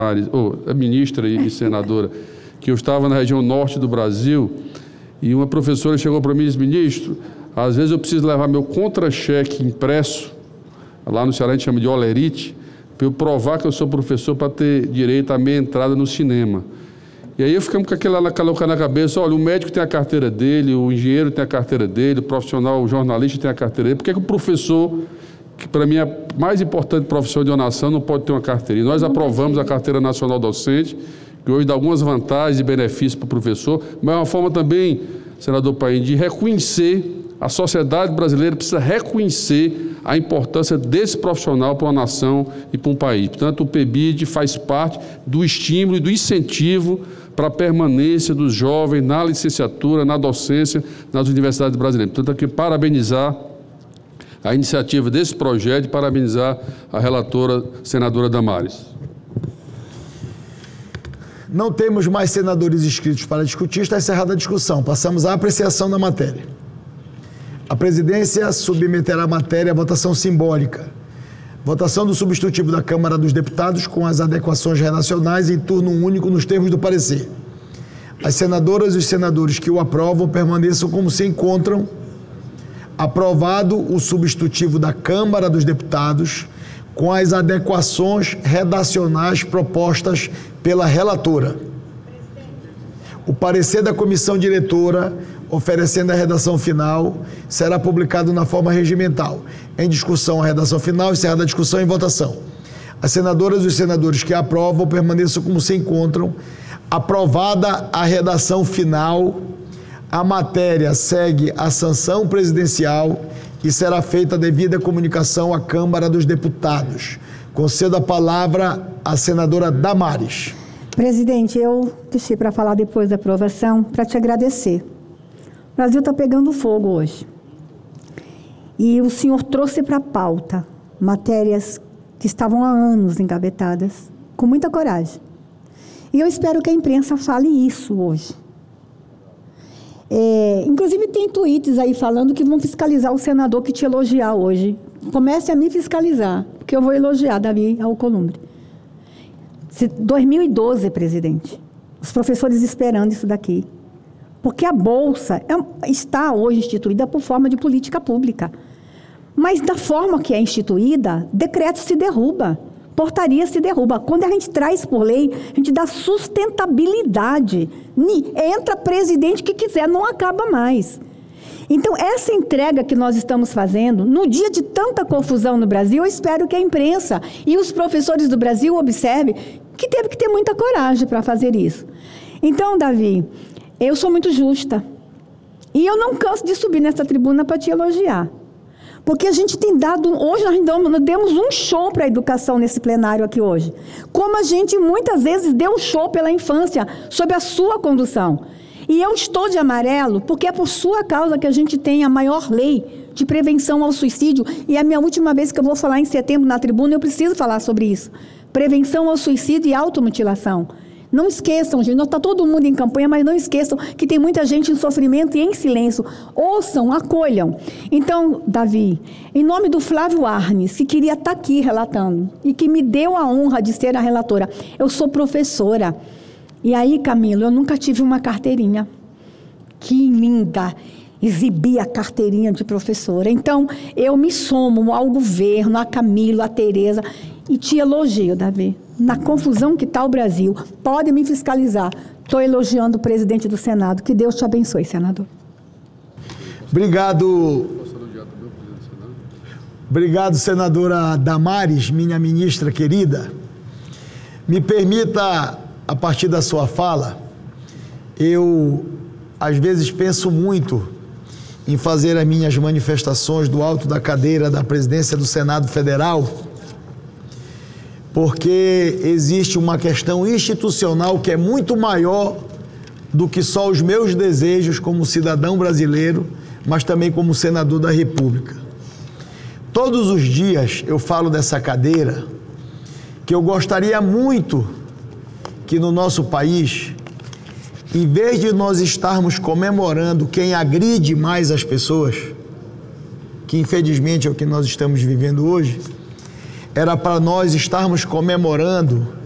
a ministra e senadora, que eu estava na região norte do Brasil e uma professora chegou para mim e disse: ministro, às vezes eu preciso levar meu contra-cheque impresso, lá no Ceará a gente chama de olerite, para eu provar que eu sou professor para ter direito à meia entrada no cinema. E aí eu ficamos com aquela na cabeça: olha, o médico tem a carteira dele, o engenheiro tem a carteira dele, o profissional, o jornalista tem a carteira dele, por que o professor, que para mim é a mais importante profissão de uma nação, não pode ter uma carteira? E nós aprovamos a Carteira Nacional Docente, que hoje dá algumas vantagens e benefícios para o professor, mas é uma forma também, senador Paim, de reconhecer, a sociedade brasileira precisa reconhecer a importância desse profissional para uma nação e para um país. Portanto, o PEBID faz parte do estímulo e do incentivo para a permanência dos jovens na licenciatura, na docência, nas universidades brasileiras. Portanto, aqui parabenizar a iniciativa desse projeto e parabenizar a relatora, senadora Damares. Não temos mais senadores inscritos para discutir, está encerrada a discussão. Passamos à apreciação da matéria. A presidência submeterá a matéria à votação simbólica. Votação do substitutivo da Câmara dos Deputados com as adequações redacionais em turno único nos termos do parecer. As senadoras e os senadores que o aprovam permaneçam como se encontram. Aprovado o substitutivo da Câmara dos Deputados com as adequações redacionais propostas pela relatora. O parecer da comissão diretora, oferecendo a redação final, será publicado na forma regimental. Em discussão, a redação final, encerrada a discussão, em votação. As senadoras e os senadores que aprovam permaneçam como se encontram. Aprovada a redação final, a matéria segue a sanção presidencial e será feita a devida comunicação à Câmara dos Deputados. Concedo a palavra à senadora Damares. Presidente, eu deixei para falar depois da aprovação para te agradecer. O Brasil está pegando fogo hoje. E o senhor trouxe para a pauta matérias que estavam há anos engavetadas, com muita coragem. E eu espero que a imprensa fale isso hoje. Inclusive tem tweets aí falando que vão fiscalizar o senador que te elogiar hoje. Comece a me fiscalizar, porque eu vou elogiar Davi Alcolumbre. 2012, presidente, os professores esperando isso daqui. Porque a Bolsa está hoje instituída por forma de política pública. Mas da forma que é instituída, decreto se derruba, portaria se derruba. Quando a gente traz por lei, a gente dá sustentabilidade. Entra presidente que quiser, não acaba mais. Então, essa entrega que nós estamos fazendo, no dia de tanta confusão no Brasil, eu espero que a imprensa e os professores do Brasil observem que teve que ter muita coragem para fazer isso. Então, Davi, eu sou muito justa. E eu não canso de subir nessa tribuna para te elogiar. Porque a gente tem dado... Hoje nós demos um show para a educação nesse plenário aqui hoje. Como a gente muitas vezes deu um show pela infância, sob a sua condução. E eu estou de amarelo porque é por sua causa que a gente tem a maior lei de prevenção ao suicídio. E é a minha última vez que eu vou falar em setembro na tribuna, eu preciso falar sobre isso. Prevenção ao suicídio e automutilação. Não esqueçam, gente, está todo mundo em campanha, mas não esqueçam que tem muita gente em sofrimento e em silêncio. Ouçam, acolham. Então, Davi, em nome do Flávio Arnes, que queria estar aqui relatando e que me deu a honra de ser a relatora, eu sou professora. E aí, Camilo, eu nunca tive uma carteirinha. Que linda! Exibir a carteirinha de professora. Então, eu me somo ao governo, a Camilo, a Tereza, e te elogio, Davi. Na confusão que está o Brasil, pode me fiscalizar. Estou elogiando o presidente do Senado. Que Deus te abençoe, senador. Obrigado. Obrigado, senadora Damares, minha ministra querida. Me permita, a partir da sua fala, eu, às vezes, penso muito em fazer as minhas manifestações do alto da cadeira da presidência do Senado Federal, porque existe uma questão institucional que é muito maior do que só os meus desejos como cidadão brasileiro, mas também como senador da República. Todos os dias eu falo dessa cadeira que eu gostaria muito que no nosso país, em vez de nós estarmos comemorando quem agride mais as pessoas, que infelizmente é o que nós estamos vivendo hoje, era para nós estarmos comemorando